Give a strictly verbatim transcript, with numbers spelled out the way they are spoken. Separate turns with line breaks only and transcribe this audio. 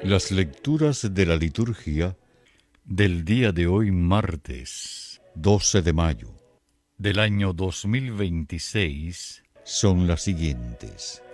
Las lecturas de la liturgia del día de hoy, martes doce de mayo del año dos mil veintiséis, son las siguientes.